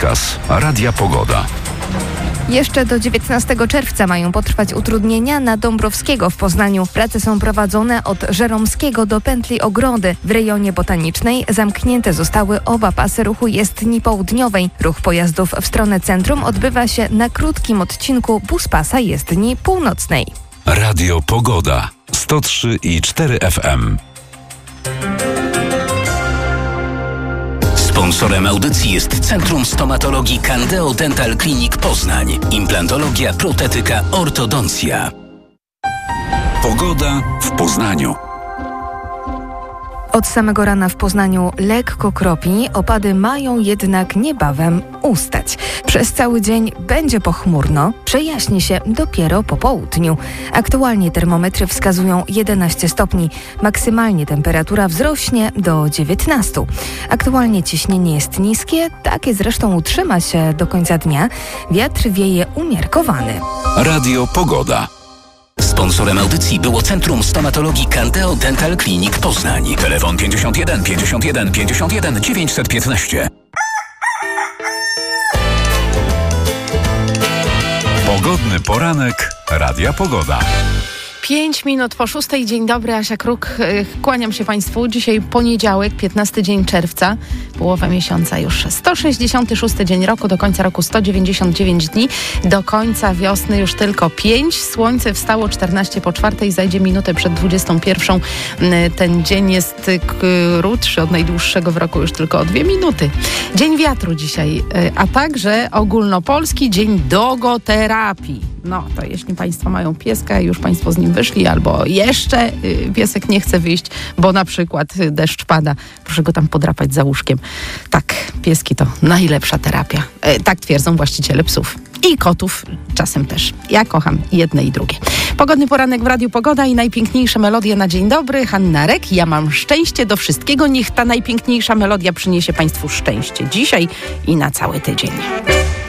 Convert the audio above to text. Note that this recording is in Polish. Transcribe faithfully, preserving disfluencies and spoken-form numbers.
Przekaz Radia Pogoda. Jeszcze do dziewiętnastego czerwca mają potrwać utrudnienia na Dąbrowskiego w Poznaniu. Prace są prowadzone od Żeromskiego do pętli Ogrody. W rejonie botanicznej zamknięte zostały oba pasy ruchu jezdni południowej. Ruch pojazdów w stronę centrum odbywa się na krótkim odcinku buspasa jezdni północnej. Radio Pogoda sto trzy i cztery F M. Sponsorem audycji jest Centrum Stomatologii Candeo Dental Clinic Poznań. Implantologia, protetyka, ortodoncja. Pogoda w Poznaniu. Od samego rana w Poznaniu lekko kropi, opady mają jednak niebawem ustać. Przez cały dzień będzie pochmurno, przejaśni się dopiero po południu. Aktualnie termometry wskazują jedenaście stopni, maksymalnie temperatura wzrośnie do dziewiętnastu. Aktualnie ciśnienie jest niskie, takie zresztą utrzyma się do końca dnia. Wiatr wieje umiarkowany. Radio Pogoda. Sponsorem audycji było Centrum Stomatologii Candeo Dental Clinic Poznań. Telefon pięćdziesiąt jeden pięćdziesiąt jeden pięćdziesiąt jeden dziewięćset piętnaście. Pogodny poranek Radia Pogoda. Pięć minut po szóstej. Dzień dobry, Asia Kruk. Kłaniam się Państwu. Dzisiaj poniedziałek, piętnasty dzień czerwca, połowa miesiąca już. sto sześćdziesiąty szósty dzień roku, do końca roku sto dziewięćdziesiąt dziewięć dni, do końca wiosny już tylko pięć. Słońce wstało czternaście po czwartej, zajdzie minutę przed dwudziestą pierwszą. Ten dzień jest krótszy od najdłuższego w roku już tylko o dwie minuty. Dzień wiatru dzisiaj, a także ogólnopolski dzień dogoterapii. No, to jeśli Państwo mają pieska i już Państwo z nim wyszli, albo jeszcze y, piesek nie chce wyjść, bo na przykład y, deszcz pada, proszę go tam podrapać za łóżkiem. Tak, pieski to najlepsza terapia. Y, tak twierdzą właściciele psów. I kotów czasem też. Ja kocham jedne i drugie. Pogodny poranek w Radiu Pogoda i najpiękniejsze melodie na dzień dobry. Hanna Rek, ja mam szczęście do wszystkiego. Niech ta najpiękniejsza melodia przyniesie Państwu szczęście dzisiaj i na cały tydzień.